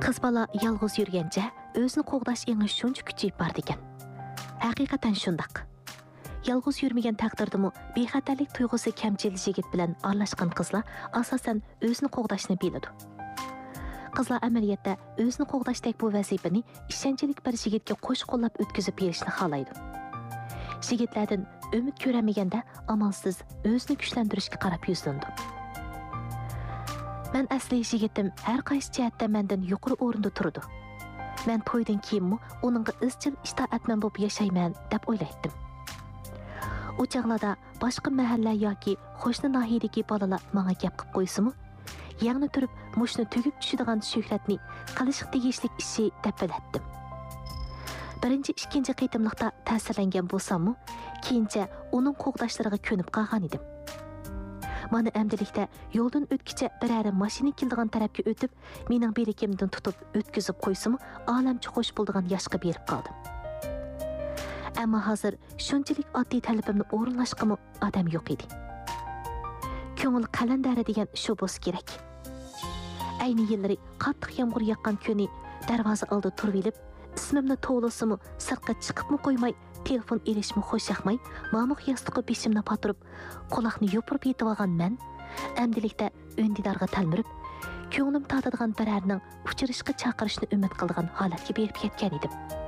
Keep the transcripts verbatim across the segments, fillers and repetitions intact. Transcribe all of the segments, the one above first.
Qiz bola yolg'iz yurgancha o'zini qo'g'dash engi shuncha kuchayib bordi ekan. Haqiqatan shundaq. Yolg'iz yurmagan taqdirdimi bexatarlik tuyg'usi kamchil yigit bilan aralashgan qizlar asosan o'zini qo'g'dashni biladi. Qizlar amaliyotda o'zini qo'g'dashdek bu vazifani ishonchlik bir yigitga qo'sh-qo'llab o'tkazib berishni xohlaydi. Yigitlardan umid ko'ramaganda amalsiz o'zini kuchlantirishga qarab yuzlandi. Men asli yigitim har qaysi jihatda mendan yuqori o'rinda turdi. Men to'ydan keyinmi uningga izchil itoatman bo'lib yashayman deb o'ylaydim. O chaqlarda boshqa mahalla yoki qo'shni nahiyadagi bolalar menga gap qilib qo'ysimi, yangi turib mushni tugib tushadigan Shuhratni qilish tegishlik ishi deb bilatdim. Birinchi, ikkinchi qitimliqda ta'sirlangan bo'lsam-mu, keyincha uning qo'g'dashlariga ko'nib qolgan edim. Mana amdilikda yo'ldan o'tkicha birari mashina keldigan tarafga o'tib, mening belikimdan tutib o'tkazib qo'ysimi, olamcha xo'sh bo'ldigan yoshga berib qoldim. Ammo hozir shunchalik oddiy talabimni o'rinlashqimi odam yo'q edi. Ko'ngil qalandari degan shu bo'lsa kerak. Ayni yillari qattiq yomg'ir yoqqan kuni darvoza oldida turib olib, ismimni to'g'risimi sirtqa chiqibmi qo'ymay, telefon elishmi xo'shaqmay, mamuq yostiqi beshimni patirib, quloqni yopirib yetib olgan men, amdilikda o'ndidorga talmirib, ko'nglim tatadigan birarning uchirishga chaqirishni umid qilgan holatga berib ketgan edim.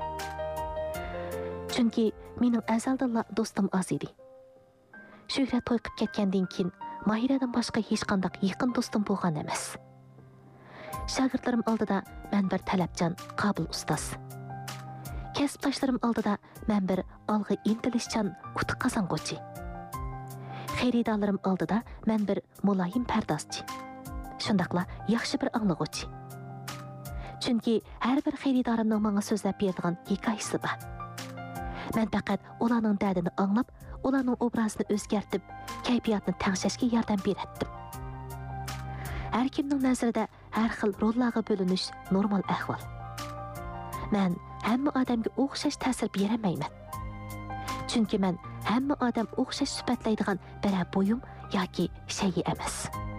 Chunki mening azaldan do'stim oz edi. Shuhrat to'y qilib ketgandan keyin Mahiradan boshqa hech qanday yaqin do'stim bo'lgan emas. Shogirdlarim oldida men bir talabchan, qobil ustoz. Kasbdoshlarim oldida men bir olg'a intilishchan, quti qozong'uvchi. Xaridorlarim oldida men bir muloyim pardozchi. Shundaqla yaxshi bir anglag'uvchi. Chunki har bir xaridorimning menga so'zlab beradigan hikoyasi bor. Men faqat ularning dardini anglab, ularning obrazini o'zgartib, kayfiyatni tangshashga yordam beratdim. Har kimning nazarida har xil rollarga bo'linish normal ahvol. Men hamma odamga o'xshash ta'sir beramayman. Chunki men hamma odam o'xshash sifatlaydigan biror bo'yim yoki shay emas.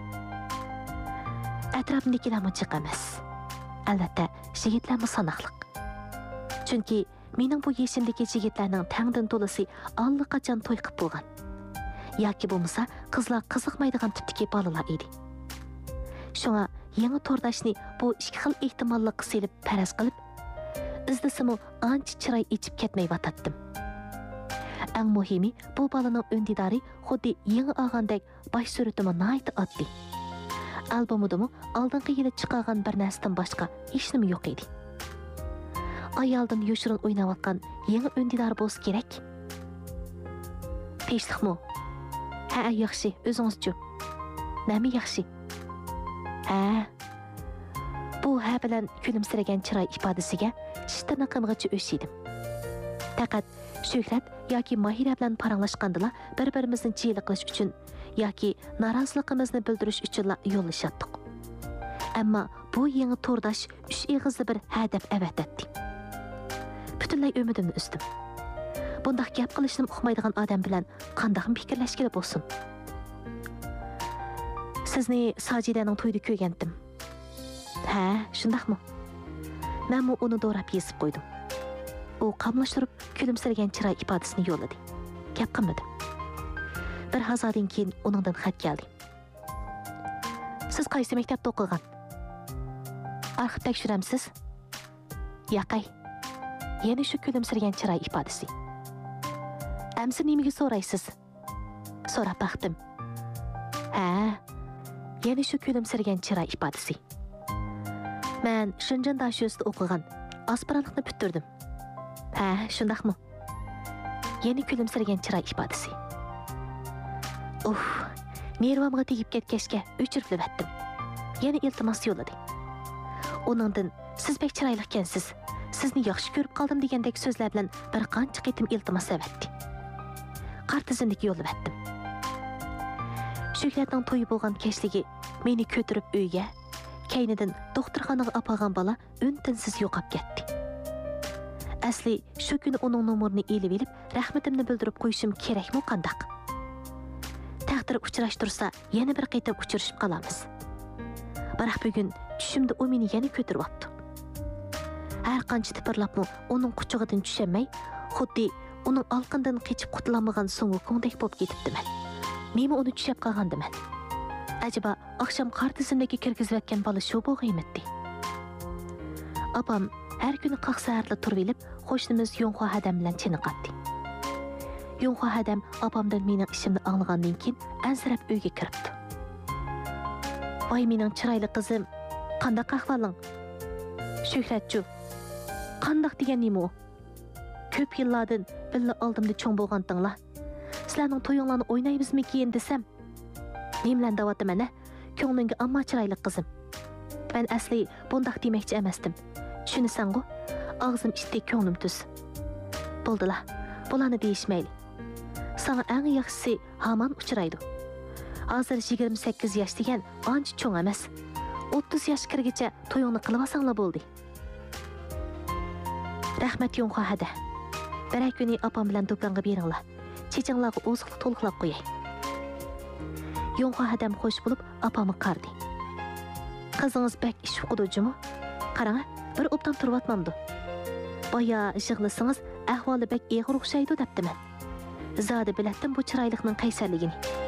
Atrofimdagilarmi jiq emas. Albatta, yigitlarmi sanoqliq. Chunki mening bu yeshimdagi yigitlarning tangdan to'lisi allaqachon to'y qilib bo'lgan. Yoki bo'lmasa, qizlar qiziqmaydigan tipdagi bolalar edi. Shunga yangi to'rdashni bu ikki xil ehtimollikqa selib faraz qilib, izdisimi ancha chiroy ichib ketmay vatatdim. Eng muhimi, bu bolaning o'ndidori xuddi yangi olgandek bosh suratimi nihoyat oddiy. Albomidimi oldingi yili chiqargan bir narsadan boshqa hech nima yo'q edi. Ayoldan yoshirin o'ynayotgan yangi o'ndidor bo'lsa kerak. Tinchlikmi? Ha, yaxshi, o'zingiz-chi. Nima yaxshi? Ha. Bu ha bilan kulimsiragan chiroy ifodasiga shtirnaqimgacha o'shidim. Faqat Shuhrat yoki Mahira bilan paranglashgandila bir-birimizni jiyli qilish uchun yoki noroziligimizni bildirish uchun yo'llashatdik. Ammo bu yangi to'rdosh uch eg'izli bir ha deb avatdi. Butunlay umidimni uzdim. Bundaq gap qilishni uqmaydigan odam bilan qanday fikrlashkili bo'lsin. Sizni Sojidaning to'yida ko'rgandim. Ha, shundaqmi? Men uni do'rab yezib qo'ydim. U qamlashtirib kulimsiragan chiroy ifodasini yo'lladi. Gap qilmadim. Bir hazordan keyin uningdan xat keldi. Siz qaysi maktabda o'qigan? Arxiv tekshiramsiz? Yo'qay. Yana shu kulimsiragan chiroy ifodasi. Amsi nimaga so'raysiz? So'rab baxtim. Ha, yana shu kulimsiragan chiroy ifodasi. Men Shinjan dashusida o'qigan, aspirantlikni bitirdim. Ha, shundaqmi? Yana kulimsiragan chiroy ifodasi. Uf, nervamga tegib ketgachga o'chirib libatdim. Yana iltimos yo'lladi. Uningdan siz bek chiroyli ekansiz. Sizni yaxshi ko'rib qoldim degandek so'zlar bilan bir qancha qitim iltimos avatdi. Qartizimdagi yo'l libatdim. Shuhratning to'yi bo'lgan keshligi meni ko'tirib uyga, kaynidan doktorxonaga olib bola untinsiz yo'qab ketdi. Asli shu kuni uning nomerini elib olib, rahmatimni bildirib qo'yishim kerakmi qandaq? Taqdir uchrashtirsa, yana bir qayta uchrashib qolamiz. Biroq bugun tushimda u meni yana ko'tirib otdi. Har qancha tipirlapmı onun quchog'idan tushemay, xuddi uning alqindan qechib qutulamagan so'ngukongdek bo'lib ketibdi men. Men uni tushab qolgandiman. Acaba akşam qartizimdagi kirgizayotgan bola shu bo'lg'aymitdi? Apam har kuni qaq saatla turib elib, qo'shnimiz Yong'o Hadam bilan chiniqatdi. Yong'o Hadam apamdan mening ishimni anglagandan keyin ansirab uyga kiribdi. Voy mening chiroyli qizim, qanday ahvoling? Shuhratchu, qandoq degan nima u? Ko'p yillardan billa oldimda cho'ng bo'lgandinglar. Sizlarning to'yinglarni o'ynaymizmi keyin desam, nimlan davotaman, ko'nglingga amma chiroyli qizim. Men asli bundoq demoqchi emasdim. Tushunasan-ku, og'zim ishda ko'nglim tuz. Bo'ldilar, bularni deyishmayli. Sana eng yaxshisi hamon uchraydi. Hozir yigirma sakkiz yosh degan ancha cho'ng emas. o'ttiz yosh kirgacha to'yingni qilib olsanglar bo'ldi. Rahmat Yong'o Hada. Bir kuni opam bilan do'konga beringlar. Chechinglarga oziqlik to'liqlab qo'yay. Yong'o Hadam xo'sh bo'lib opamni qardi. Qizingiz bak ish o'qidujimi? Qarang, bir obdan turibotmamdi. Boya yig'lasangiz ahvoli bak eg'ir o'xshaydi debdiman. Zodi bilatdim bu chiroylikning qaysarligini.